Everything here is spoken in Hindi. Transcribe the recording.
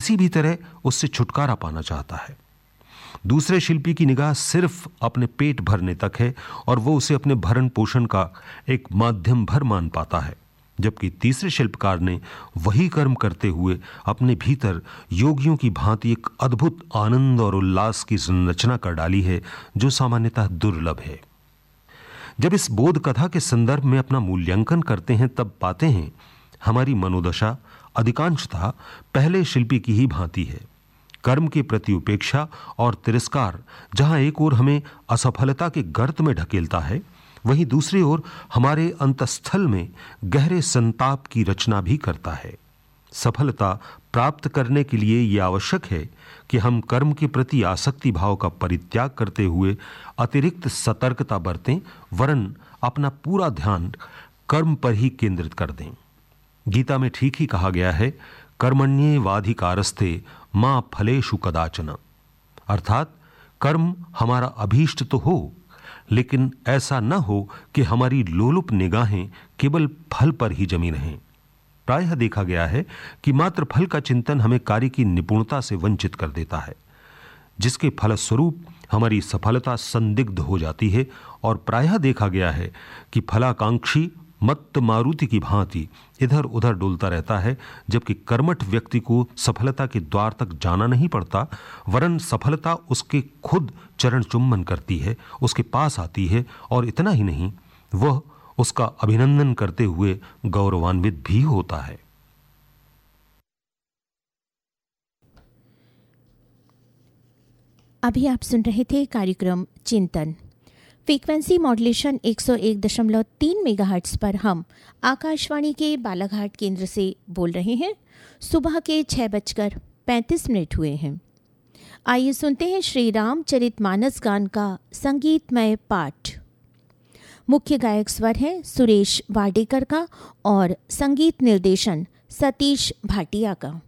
किसी भी तरह उससे छुटकारा पाना चाहता है। दूसरे शिल्पी की निगाह सिर्फ अपने पेट भरने तक है और वो उसे अपने भरण पोषण का एक माध्यम भर मान पाता है, जबकि तीसरे शिल्पकार ने वही कर्म करते हुए अपने भीतर योगियों की भांति एक अद्भुत आनंद और उल्लास की संरचना कर डाली है जो सामान्यतः दुर्लभ है। जब इस बोध कथा के संदर्भ में अपना मूल्यांकन करते हैं तब पाते हैं हमारी मनोदशा अधिकांशतः पहले शिल्पी की ही भांति है। कर्म के प्रति उपेक्षा और तिरस्कार जहां एक ओर हमें असफलता के गर्त में ढकेलता है, वहीं दूसरी ओर हमारे अंतस्थल में गहरे संताप की रचना भी करता है। सफलता प्राप्त करने के लिए यह आवश्यक है कि हम कर्म के प्रति आसक्ति भाव का परित्याग करते हुए अतिरिक्त सतर्कता बरतें, वरन अपना पूरा ध्यान कर्म पर ही केंद्रित कर दें। गीता में ठीक ही कहा गया है, कर्मण्येवाधिकारस्ते मा फलेषु कदाचन, अर्थात कर्म हमारा अभीष्ट तो हो, लेकिन ऐसा न हो कि हमारी लोलुप निगाहें केवल फल पर ही जमी रहें। प्रायः देखा गया है कि मात्र फल का चिंतन हमें कार्य की निपुणता से वंचित कर देता है, जिसके फलस्वरूप हमारी सफलता संदिग्ध हो जाती है। और प्रायः देखा गया है कि फलाकांक्षी मत्त मारुति की भांति इधर उधर डोलता रहता है, जबकि कर्मठ व्यक्ति को सफलता के द्वार तक जाना नहीं पड़ता, वरन सफलता उसके खुद चरण चुम्बन करती है, उसके पास आती है, और इतना ही नहीं, वह उसका अभिनंदन करते हुए गौरवान्वित भी होता है। अभी आप सुन रहे थे कार्यक्रम चिंतन। फ्रीक्वेंसी मॉड्यूलेशन 101.3 मेगाहर्ट्ज पर हम आकाशवाणी के बालाघाट केंद्र से बोल रहे हैं। सुबह के 6:35 हुए हैं। आइए सुनते हैं श्री रामचरितमानस गान का संगीतमय पाठ। मुख्य गायक स्वर है सुरेश वाडेकर का और संगीत निर्देशन सतीश भाटिया का।